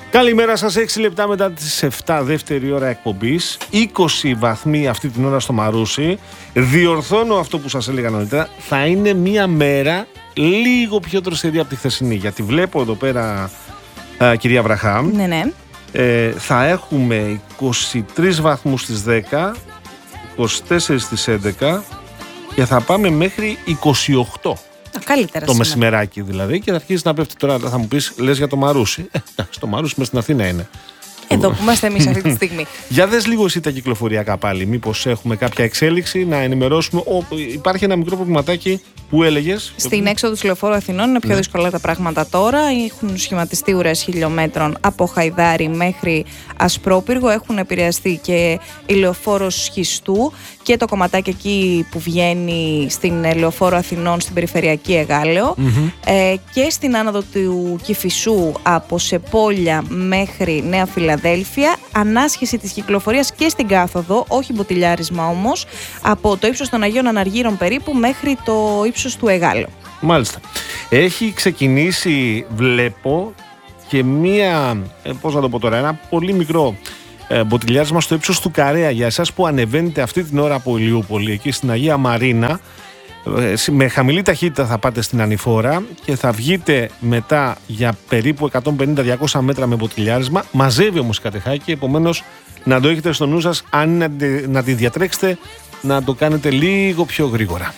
Καλημέρα σας, 6 λεπτά μετά τις 7, δεύτερη ώρα εκπομπής. 20 βαθμοί αυτή την ώρα στο Μαρούσι. Διορθώνω αυτό που σας έλεγα νωρίτερα. Θα είναι μια μέρα λίγο πιο δροσερή από τη χθεσινή. Γιατί βλέπω εδώ πέρα, κυρία Βραχάμ, ναι. Θα έχουμε 23 βαθμούς στις 10, 24 στις 11 και θα πάμε μέχρι 28. Καλύτερα το μεσημεράκι δηλαδή, και θα αρχίσει να πέφτει. Τώρα θα μου πεις, λες για το Μαρούσι. Στο Μαρούσι μες στην Αθήνα είναι. Εδώ που είμαστε εμείς αυτή τη στιγμή. Για δες λίγο εσύ τα κυκλοφοριακά πάλι. Μήπως έχουμε κάποια εξέλιξη να ενημερώσουμε. Υπάρχει ένα μικρό προβληματάκι που έλεγες. Στην έξοδο του Λεωφόρου Αθηνών είναι πιο δύσκολα τα πράγματα τώρα. Έχουν σχηματιστεί ουρές χιλιόμετρων από Χαϊδάρι μέχρι Ασπρόπυργο. Έχουν επηρεαστεί και η Λεωφόρος Σχιστού και το κομματάκι εκεί που βγαίνει στην Λεωφόρο Αθηνών στην περιφερειακή Εγάλεο. Και στην άνοδο του Κηφισού από Σεπόλια μέχρι Νέα Φιλαδέλφια. Ανάσχεση της κυκλοφορίας και στην κάθοδο, όχι μποτιλιάρισμα όμως, από το ύψος των Αγίων Αναργύρων περίπου μέχρι το ύψος του Εγάλεο. Μάλιστα. Έχει ξεκινήσει, βλέπω, και μία, πώς να το πω τώρα, ένα πολύ μικρό μποτιλιάρισμα στο ύψος του Καρέα. Για εσάς που ανεβαίνετε αυτή την ώρα από Ηλιούπολη, εκεί στην Αγία Μαρίνα, με χαμηλή ταχύτητα θα πάτε στην Ανηφόρα και θα βγείτε μετά για περίπου 150-200 μέτρα με μποτιλιάρισμα. Μαζεύει όμως η Κατεχάκη, επομένως να το έχετε στο νου σας. Αν να τη διατρέξετε, να το κάνετε λίγο πιο γρήγορα.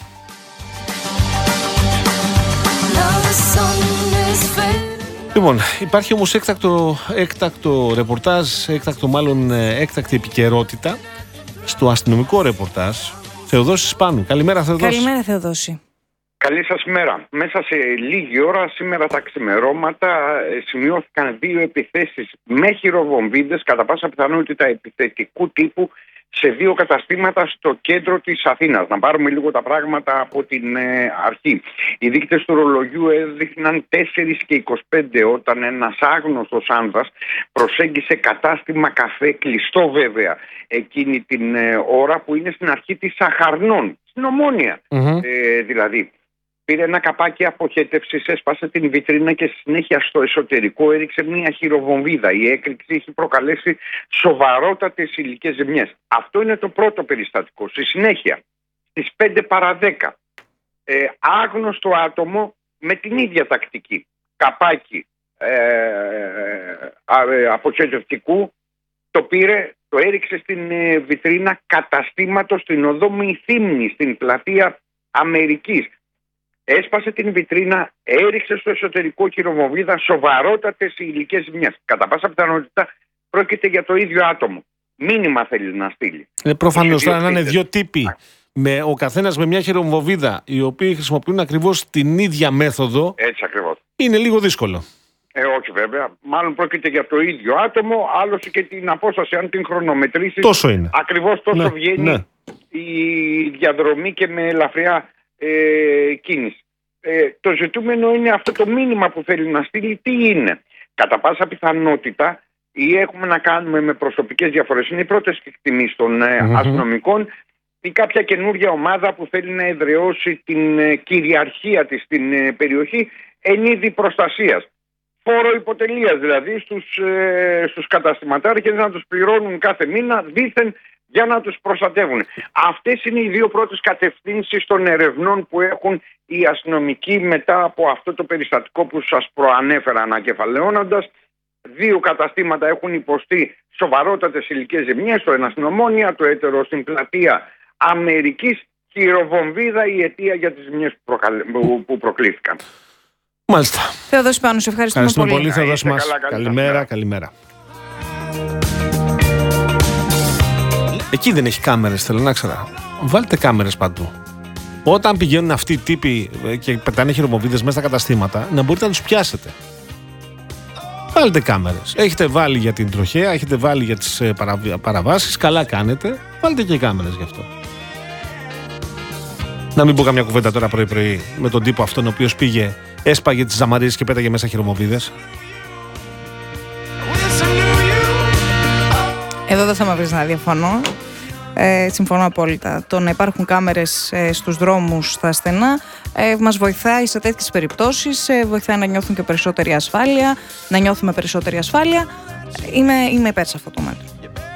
Λοιπόν, υπάρχει όμως έκτακτο ρεπορτάζ, έκτακτη επικαιρότητα στο αστυνομικό ρεπορτάζ. Θεοδόση Σπάνου. Καλημέρα, Θεοδόση. Καλημέρα, Θεοδόση. Καλή σας μέρα. Μέσα σε λίγη ώρα, σήμερα τα ξημερώματα, σημειώθηκαν 2 επιθέσεις με χειροβομβίδες, κατά πάσα πιθανότητα επιθετικού τύπου, σε 2 καταστήματα στο κέντρο της Αθήνας. Να πάρουμε λίγο τα πράγματα από την αρχή. Οι δείκτες του ρολογιού έδειχναν 4:25 όταν ένας άγνωστος άνδρας προσέγγισε κατάστημα καφέ, κλειστό βέβαια εκείνη την ώρα, που είναι στην αρχή της Σαχαρνών, στην Ομόνια δηλαδή. Πήρε ένα καπάκι αποχέτευσης, έσπασε την βιτρίνα και στη συνέχεια στο εσωτερικό έριξε μια χειροβομβίδα. Η έκρηξη έχει προκαλέσει σοβαρότατες υλικές ζημιές. Αυτό είναι το πρώτο περιστατικό. Στη συνέχεια, στις 5 παρά 10, άγνωστο άτομο με την ίδια τακτική, καπάκι αποχέτευτικού, το πήρε, το έριξε στην βιτρίνα καταστήματος στην οδό Μυθύμνη, στην πλατεία Αμερικής. Έσπασε την βιτρίνα, έριξε στο εσωτερικό χειροβομβίδα, σοβαρότατες υλικές ζημιές. Κατά πάσα πιθανότητα πρόκειται για το ίδιο άτομο. Μήνυμα θέλει να στείλει. Προφανώς θα είναι 2 τύποι, ο καθένας με μια χειροβομβίδα, οι οποίοι χρησιμοποιούν ακριβώς την ίδια μέθοδο. Έτσι ακριβώς. Είναι λίγο δύσκολο. Όχι βέβαια. Μάλλον πρόκειται για το ίδιο άτομο, άλλωστε και την απόσταση, αν την χρονομετρήσεις. Τόσο είναι. Ακριβώς τόσο βγαίνει η διαδρομή και με ελαφριά κίνηση. Το ζητούμενο είναι αυτό το μήνυμα που θέλει να στείλει, τι είναι. Κατά πάσα πιθανότητα, ή έχουμε να κάνουμε με προσωπικές διαφορές, είναι οι πρώτες εκτιμήσεις των αστυνομικών, ή κάποια καινούργια ομάδα που θέλει να εδραιώσει την κυριαρχία της στην περιοχή εν είδη προστασίας. Φόρο υποτελείας δηλαδή στους καταστηματάρχες, να τους πληρώνουν κάθε μήνα δήθεν για να τους προστατεύουν. Αυτές είναι οι 2 πρώτες κατευθύνσεις των ερευνών που έχουν οι αστυνομικοί μετά από αυτό το περιστατικό που σας προανέφερα ανακεφαλαιώνοντας. 2 καταστήματα έχουν υποστεί σοβαρότατες υλικές ζημιές, το ένα στην Ομόνια, το έτερο στην πλατεία Αμερικής. Χειροβομβίδα η αιτία για τις ζημιές που προκλήθηκαν. Μάλιστα. Θεοδόση Σπάνου, σε ευχαριστούμε πολύ. Θεοδόση μας. Καλημέρα. Εκεί δεν έχει κάμερες, θέλω να ξέρω. Βάλτε κάμερες παντού. Όταν πηγαίνουν αυτοί οι τύποι και πετάνε χειροβομβίδες μέσα στα καταστήματα, να μπορείτε να τους πιάσετε. Βάλτε κάμερες. Έχετε βάλει για την τροχέα, έχετε βάλει για τις παραβάσεις, καλά κάνετε. Βάλτε και κάμερες γι' αυτό. Να μην πω καμιά κουβέντα τώρα πρωί-πρωί με τον τύπο αυτόν ο οποίος πήγε, έσπαγε τις ζαμαρίες και πέταγε μέσα χειροβομβίδες. Εδώ δεν θα με βρεις να διαφωνώ. Συμφωνώ απόλυτα. Το να υπάρχουν κάμερες στους δρόμους στα στενά μας βοηθάει σε τέτοιες περιπτώσεις, βοηθάει να νιώθουν και περισσότερη ασφάλεια, να νιώθουμε περισσότερη ασφάλεια. Είμαι υπέρ σε αυτό το μέτρο.